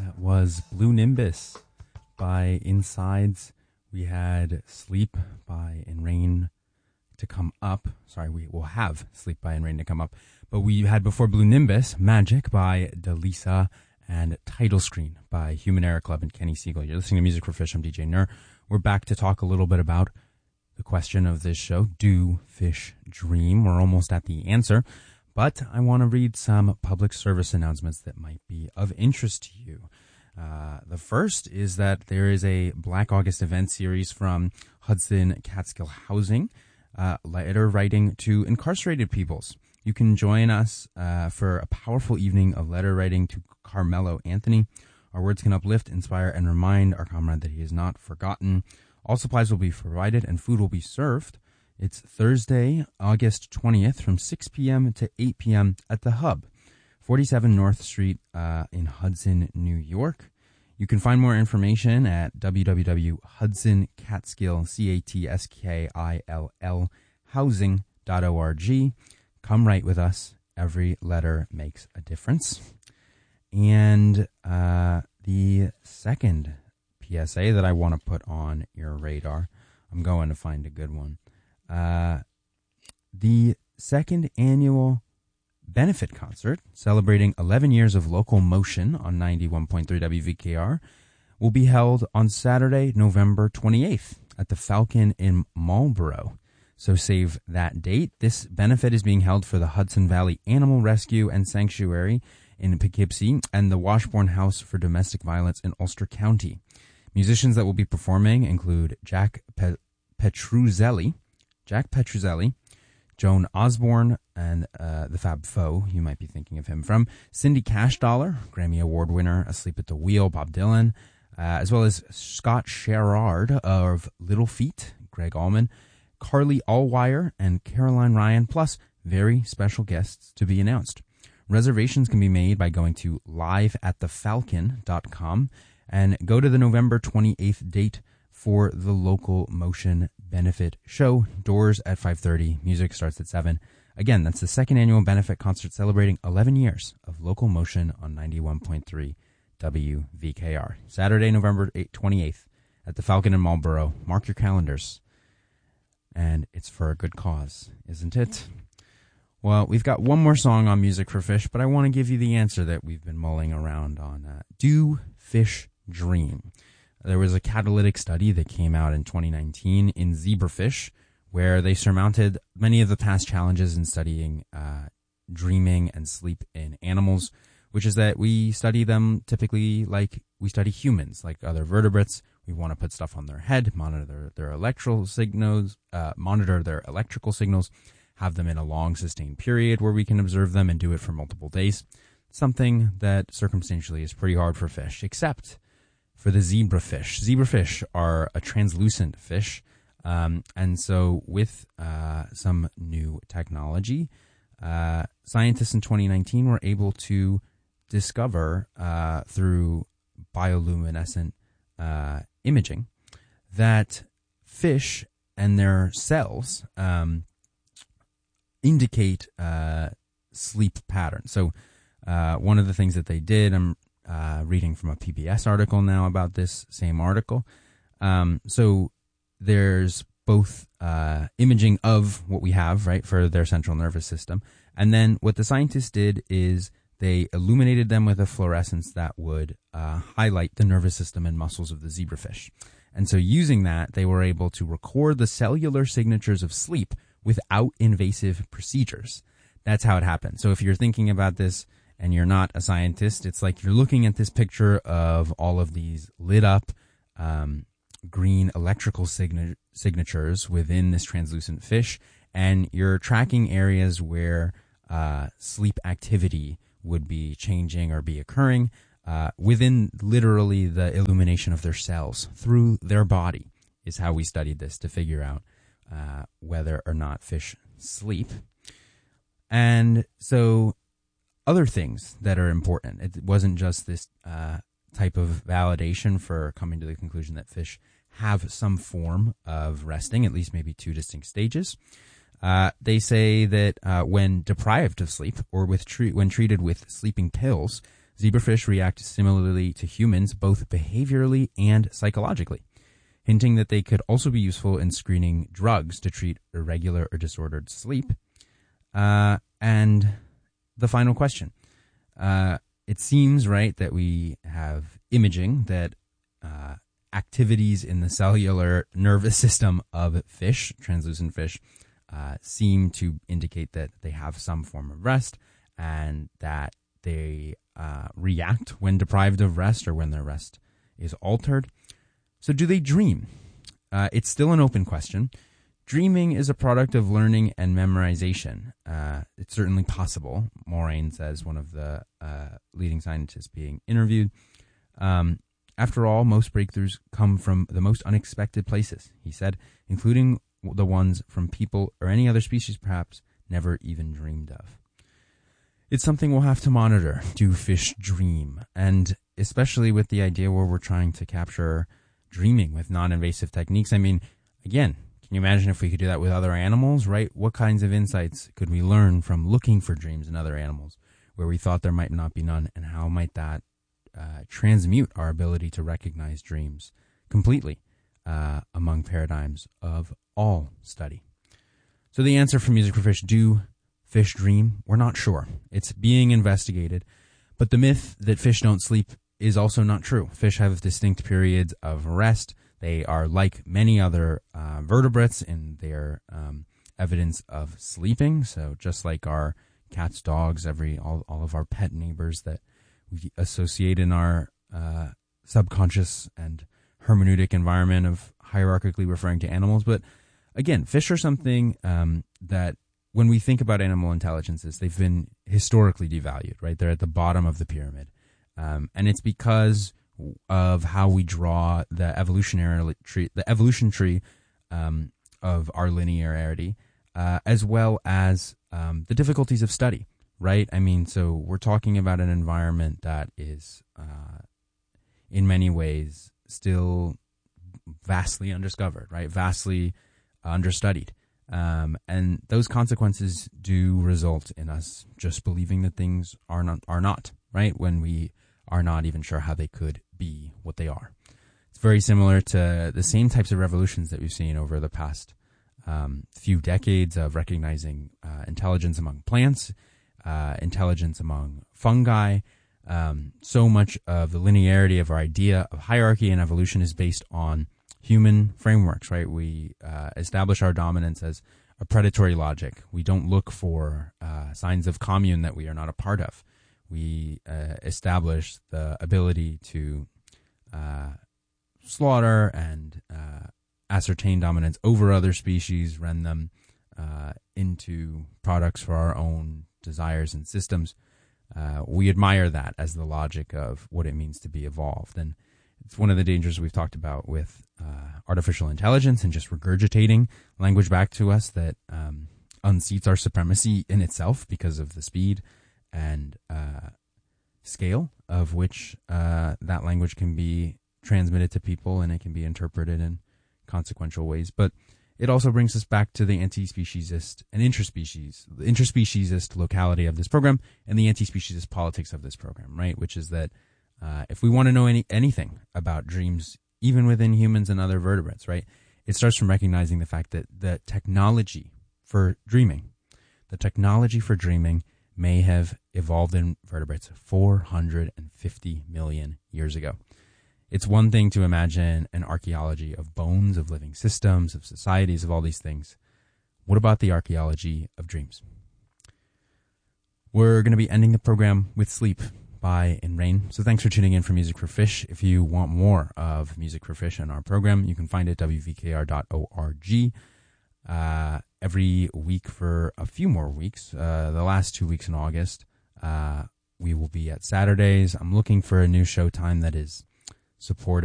That was Blue Nimbus by Insides. We had Sleep by In Rain to Come Up. Sorry, we will have Sleep by In Rain to Come Up. But we had before Blue Nimbus, Magic by Delisa, and Title Screen by Human Error Club and Kenny Siegel. You're listening to Music for Fish. I'm DJ Nur. We're back to talk a little bit about the question of this show. Do fish dream? We're almost at the answer. But I want to read some public service announcements that might be of interest to you. The first is that there is a Black August event series from Hudson Catskill Housing, letter writing to incarcerated peoples. You can join us for a powerful evening of letter writing to Carmelo Anthony. Our words can uplift, inspire, and remind our comrade that he is not forgotten. All supplies will be provided and food will be served. It's Thursday, August 20th from 6 p.m. to 8 p.m. at The Hub, 47 North Street in Hudson, New York. You can find more information at www.hudsoncatskill, housing.org. Come write with us. Every letter makes a difference. And the second PSA that I want to put on your radar, I'm going to find a good one. The second annual benefit concert celebrating 11 years of local motion on 91.3 WVKR will be held on Saturday, November 28th at the Falcon in Marlborough. So save that date. This benefit is being held for the Hudson Valley Animal Rescue and Sanctuary in Poughkeepsie and the Washburn House for Domestic Violence in Ulster County. Musicians that will be performing include Jack Petruzzelli, Joan Osborne, and the Fab Four, you might be thinking of him from, Cindy Cash Dollar, Grammy Award winner, Asleep at the Wheel, Bob Dylan, as well as Scott Sherrard of Little Feat, Greg Allman, Carly Allwire, and Caroline Ryan, plus very special guests to be announced. Reservations can be made by going to liveatthefalcon.com and go to the November 28th date for the local motion benefit show. Doors at 5:30. Music starts at 7. Again, that's the second annual benefit concert celebrating 11 years of local motion on 91.3 WVKR. Saturday, November 28th at the Falcon in Marlborough. Mark your calendars. And it's for a good cause, isn't it? Well, we've got one more song on Music for Fish, but I want to give you the answer that we've been mulling around on. Do fish dream? There was a catalytic study that came out in 2019 in zebrafish, where they surmounted many of the past challenges in studying dreaming and sleep in animals, which is that we study them typically like we study humans, like other vertebrates. We want to put stuff on their head, monitor their electrical signals, have them in a long sustained period where we can observe them and do it for multiple days. Something that circumstantially is pretty hard for fish, except for the zebrafish. Zebrafish are a translucent fish, and so with some new technology, scientists in 2019 were able to discover through bioluminescent imaging that fish and their cells indicate sleep patterns. So one of the things that they did, I'm reading from a PBS article now about this same article. So there's both imaging of what we have, right, for their central nervous system. And then what the scientists did is they illuminated them with a fluorescence that would highlight the nervous system and muscles of the zebrafish. And so using that, they were able to record the cellular signatures of sleep without invasive procedures. That's how it happened. So if you're thinking about this and you're not a scientist, it's like you're looking at this picture of all of these lit up green electrical signatures within this translucent fish, and you're tracking areas where sleep activity would be changing or be occurring within literally the illumination of their cells through their body is how we studied this to figure out whether or not fish sleep. And so other things that are important, it wasn't just this type of validation for coming to the conclusion that fish have some form of resting, at least maybe two distinct stages. They say that when deprived of sleep or when treated with sleeping pills, zebrafish react similarly to humans, both behaviorally and psychologically, hinting that they could also be useful in screening drugs to treat irregular or disordered sleep. And the final question. It seems, right, that we have imaging that activities in the cellular nervous system of fish, translucent fish, seem to indicate that they have some form of rest and that they react when deprived of rest or when their rest is altered. So do they dream? It's still an open question. Dreaming is a product of learning and memorization. It's certainly possible, Moraine says, one of the leading scientists being interviewed. After all, most breakthroughs come from the most unexpected places, he said, including the ones from people or any other species perhaps never even dreamed of. It's something we'll have to monitor. Do fish dream? And especially with the idea where we're trying to capture dreaming with non-invasive techniques. I mean, again, can you imagine if we could do that with other animals, right? What kinds of insights could we learn from looking for dreams in other animals where we thought there might not be none, and how might that transmute our ability to recognize dreams completely among paradigms of all study? So the answer for Music for Fish, do fish dream? We're not sure. It's being investigated. But the myth that fish don't sleep is also not true. Fish have distinct periods of rest. They are like many other vertebrates in their evidence of sleeping. So just like our cats, dogs, all of our pet neighbors that we associate in our subconscious and hermeneutic environment of hierarchically referring to animals. But again, fish are something that when we think about animal intelligences, they've been historically devalued, right? They're at the bottom of the pyramid. And it's because of how we draw the evolution tree of our linearity, as well as the difficulties of study, right? I mean, so we're talking about an environment that is, in many ways, still vastly undiscovered, right? Vastly understudied. And those consequences do result in us just believing that things are not, right? When we are not even sure how they could be what they are. It's very similar to the same types of revolutions that we've seen over the past few decades of recognizing intelligence among plants, intelligence among fungi. So much of the linearity of our idea of hierarchy and evolution is based on human frameworks, right? We establish our dominance as a predatory logic. We don't look for signs of commune that we are not a part of. We establish the ability to slaughter and ascertain dominance over other species, rend them into products for our own desires and systems. We admire that as the logic of what it means to be evolved. And it's one of the dangers we've talked about with artificial intelligence and just regurgitating language back to us that unseats our supremacy in itself because of the speed and scale of which that language can be transmitted to people, and it can be interpreted in consequential ways. But it also brings us back to the anti-speciesist and interspeciesist locality of this program and the anti-speciesist politics of this program, right? Which is that if we want to know anything about dreams, even within humans and other vertebrates, right, it starts from recognizing the fact that the technology for dreaming may have evolved in vertebrates 450 million years ago. It's one thing to imagine an archaeology of bones, of living systems, of societies, of all these things. What about the archaeology of dreams? We're going to be ending the program with Sleep by In Rain. So thanks for tuning in for Music for Fish. If you want more of Music for Fish in our program, you can find it at wvkr.org. Every week for a few more weeks, the last 2 weeks in August, we will be at Saturdays. I'm looking for a new show time that is supportive